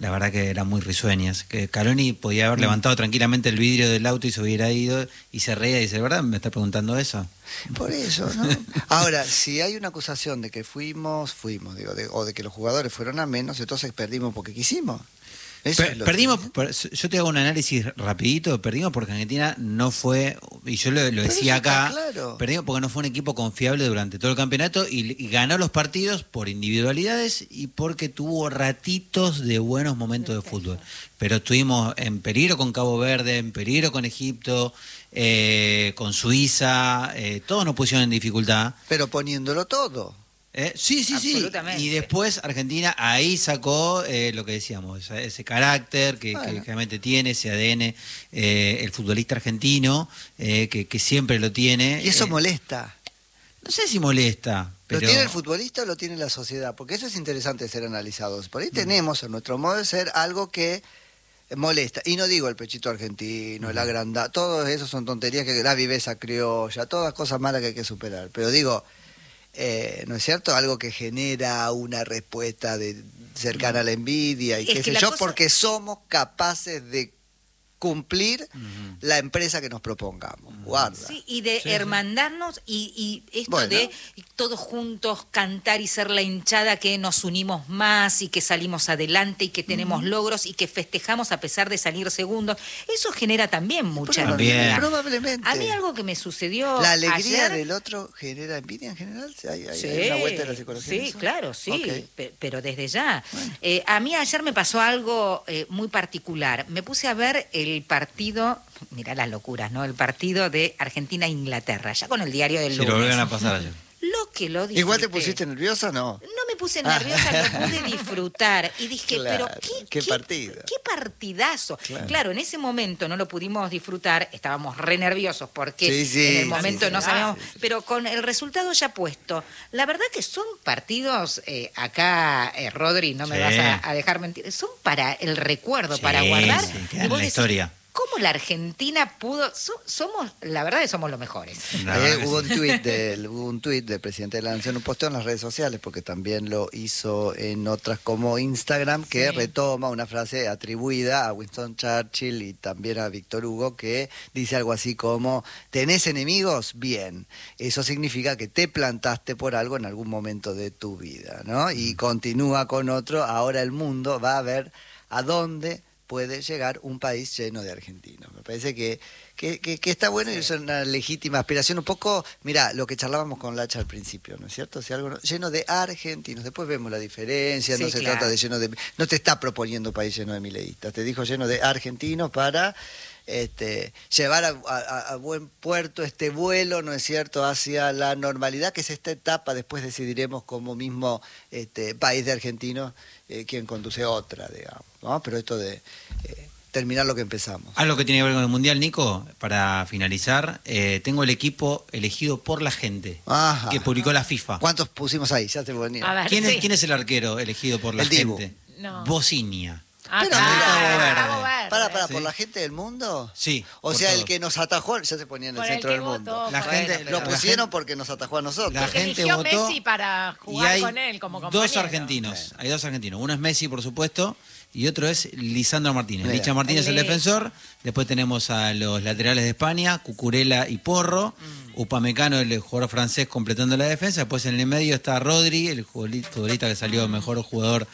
la verdad que eran muy risueñas. Que Scaloni podía haber levantado tranquilamente el vidrio del auto y se hubiera ido y se reía y dice, ¿verdad? ¿Me está preguntando eso? Por eso, ¿no? Ahora, si hay una acusación de que fuimos, digo, o de que los jugadores fueron a menos, entonces perdimos porque quisimos. Eso es lo Perdimos, que... yo te hago un análisis rapidito, perdimos porque Argentina no fue, y yo lo decía acá, claro. Perdimos porque no fue un equipo confiable durante todo el campeonato y ganó los partidos por individualidades y porque tuvo ratitos de buenos momentos de fútbol. Pero estuvimos en peligro con Cabo Verde, en peligro con Egipto, con Suiza, todos nos pusieron en dificultad. Pero poniéndolo todo. Sí. Y después Argentina ahí sacó lo que decíamos, ese carácter que realmente tiene, ese ADN, el futbolista argentino, que siempre lo tiene. Y eso molesta. No sé si molesta. ¿Lo pero... tiene el futbolista o lo tiene la sociedad? Porque eso es interesante de ser analizados. Por ahí tenemos, a nuestro modo de ser, algo que molesta. Y no digo el pechito argentino, el agrandado, todo eso son tonterías, que la viveza criolla, todas cosas malas que hay que superar. Pero digo... ¿no es cierto? Algo que genera una respuesta cercana a la envidia y qué sé yo, porque somos capaces de cumplir la empresa que nos propongamos. Guarda. Sí, y de hermandarnos y esto de todos juntos cantar y ser la hinchada que nos unimos más y que salimos adelante y que tenemos logros y que festejamos a pesar de salir segundos. Eso genera también mucha envidia. Probablemente. A mí algo que me sucedió ¿La alegría ayer, del otro genera envidia en general? ¿Hay una vuelta de la psicología? Sí, claro, sí, Okay. pero desde ya. Bueno. A mí ayer me pasó algo muy particular. Me puse a ver el partido, mirá las locuras, ¿no? El partido de Argentina-Inglaterra, ya con el diario del lunes. lo volvieron a pasar ayer. Lo que lo disfruté. ¿Igual te pusiste nerviosa o no? No me puse nerviosa, lo pude disfrutar. Y dije, Claro, pero qué partido. qué partidazo. Claro, en ese momento no lo pudimos disfrutar, estábamos re nerviosos porque en el momento no sabíamos, pero con el resultado ya puesto, la verdad que son partidos, acá, Rodri, no me vas a dejar mentir, son para el recuerdo, para guardar. Sí, y quedan en vos la decís, historia. ¿cómo la Argentina pudo? Somos, la verdad que somos los mejores. Hubo un tuit del presidente de la Nación, un posteo en las redes sociales, porque también lo hizo en otras como Instagram, que retoma una frase atribuida a Winston Churchill y también a Víctor Hugo, que dice algo así como, ¿tenés enemigos? Bien. Eso significa que te plantaste por algo en algún momento de tu vida, ¿no? Y continúa con otro, ahora el mundo va a ver a dónde puede llegar un país lleno de argentinos. Me parece que está bueno y es una legítima aspiración. Un poco, mira, lo que charlábamos con Lacha al principio, ¿no es cierto? Si algo lleno de argentinos, después vemos la diferencia, no se trata de lleno de... No te está proponiendo país lleno de mileístas, te dijo lleno de argentinos para... llevar a buen puerto este vuelo, ¿no es cierto?, hacia la normalidad, que es esta etapa. Después decidiremos como mismo país de argentinos quién conduce otra, digamos, ¿no? Pero esto de terminar lo que empezamos. Algo que tiene que ver con el Mundial, Nico, para finalizar, tengo el equipo elegido por la gente, que publicó la FIFA. ¿Cuántos pusimos ahí? Ya te ponía. A ver, ¿Quién es el arquero elegido por la gente? No. Bocinia. Pero para, ¿por la gente del mundo? Sí. O sea, el que nos atajó, ya se ponía en el centro del mundo. La gente lo pusieron porque nos atajó a nosotros. La gente eligió votó Messi para jugar con él como compañero. dos argentinos. Hay dos argentinos. Uno es Messi, por supuesto, y otro es Lisandro Martínez. Mira. Licha Martínez es el defensor. Después tenemos a los laterales de España, Cucurella y Porro. Upamecano, el jugador francés, completando la defensa. Después en el medio está Rodri, el futbolista que salió mejor jugador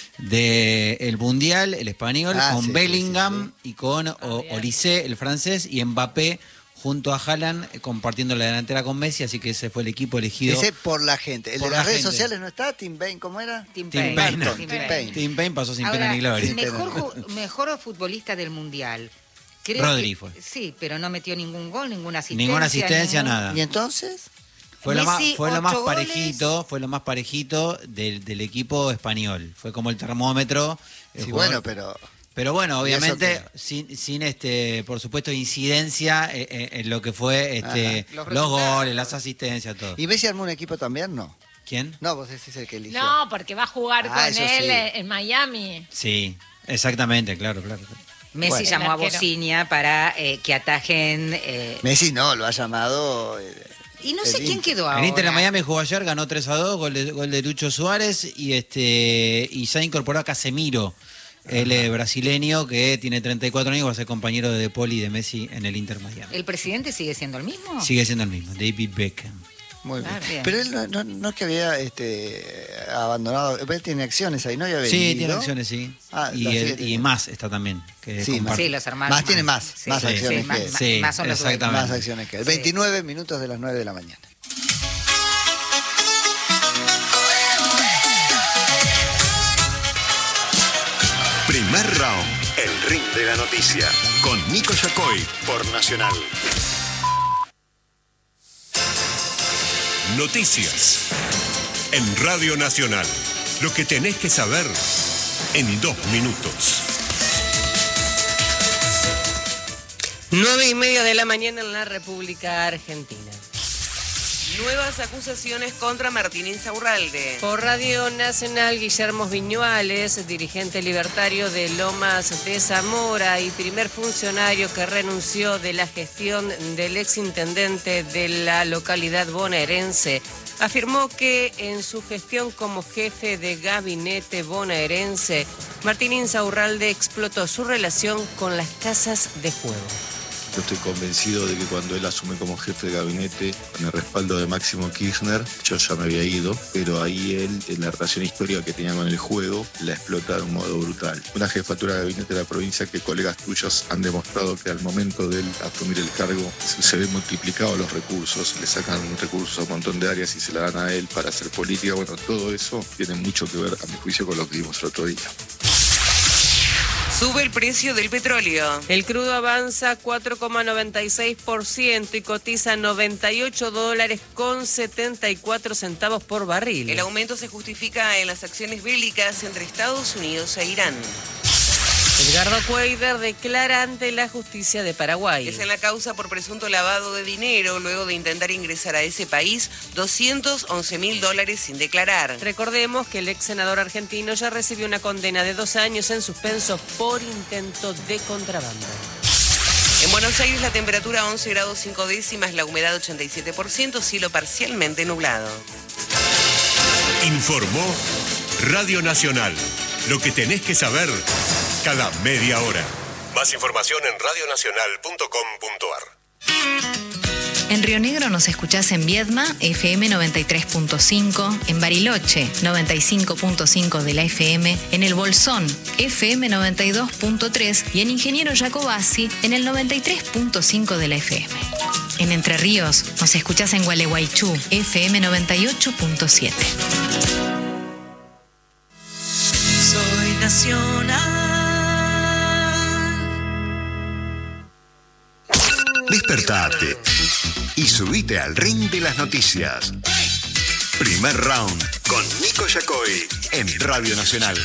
del Mundial, el español, con Bellingham y con Olise, el francés, y Mbappé junto a Haaland, compartiendo la delantera con Messi, así que ese fue el equipo elegido. Ese por la gente. El de las redes sociales no está, Tim Payne, ¿cómo era? Tim Payne. Tim Payne pasó sin pena ni gloria. Mejor futbolista del Mundial. Rodri fue. Sí, pero no metió ningún gol, ninguna asistencia. Ninguna asistencia, nada. ¿Y entonces? Fue lo Messi, más 8 parejito, fue lo más parejito del equipo español. Fue como el termómetro. Sí, bueno, pero bueno, obviamente sin por supuesto incidencia en lo que fue los goles, las asistencias, todo. ¿Y Messi armó un equipo también? No. ¿Quién? No, vos decís el que eligió. No, porque va a jugar con él en Miami. Sí, exactamente, claro. Messi llamó a Bocinia para que atajen. Messi no, lo ha llamado. Y no sé quién quedó ahora. El Inter de Miami jugó ayer, ganó 3-2, gol de Lucho Suárez y ya incorporó a Casemiro. Él es brasileño que tiene 34 años, va a ser compañero de Paul y de Messi en el Inter Miami. ¿El presidente sigue siendo el mismo? Sigue siendo el mismo, David Beckham. Muy bien. Pero él no es que había abandonado, él tiene acciones ahí, ¿no? Había vendido. Sí, tiene acciones, sí. Y más está también. Que sí, los hermanos. Más tiene más acciones que él. Sí, más son los exactamente. Más acciones que él. 29 minutos de las 9 de la mañana. Primer round, el ring de la noticia, con Nico Yacoy por Nacional. Noticias en Radio Nacional. Lo que tenés que saber en 2 minutos. 9:30 de la mañana en la República Argentina. Nuevas acusaciones contra Martín Insaurralde. Por Radio Nacional, Guillermo Viñuales, dirigente libertario de Lomas de Zamora y primer funcionario que renunció de la gestión del exintendente de la localidad bonaerense, afirmó que en su gestión como jefe de gabinete bonaerense, Martín Insaurralde explotó su relación con las casas de juego. Yo estoy convencido de que cuando él asume como jefe de gabinete, con el respaldo de Máximo Kirchner, yo ya me había ido, pero ahí él, en la relación histórica que tenía con el juego, la explota de un modo brutal. Una jefatura de gabinete de la provincia que colegas tuyos han demostrado que al momento de él asumir el cargo se ven multiplicados los recursos, le sacan recursos a un montón de áreas y se la dan a él para hacer política. Bueno, todo eso tiene mucho que ver, a mi juicio, con lo que vimos el otro día. Sube el precio del petróleo. El crudo avanza 4,96% y cotiza $98.74 por barril. El aumento se justifica en las acciones bélicas entre Estados Unidos e Irán. Edgardo Cuéllar declara ante la justicia de Paraguay. Es en la causa por presunto lavado de dinero luego de intentar ingresar a ese país $211.000 sin declarar. Recordemos que el ex senador argentino ya recibió una condena de 2 años en suspenso por intento de contrabando. En Buenos Aires la temperatura 11 grados 5 décimas, la humedad 87%, cielo parcialmente nublado. Informó Radio Nacional. Lo que tenés que saber cada media hora. Más información en radionacional.com.ar. En Río Negro nos escuchás en Viedma, FM 93.5, en Bariloche, 95.5 de la FM, en El Bolsón, FM 92.3 y en Ingeniero Jacobasi, en el 93.5 de la FM. En Entre Ríos nos escuchás en Gualeguaychú, FM 98.7. Soy Nacional. Despertate y subite al ring de las noticias. Primer round con Nico Yacoy en Radio Nacional.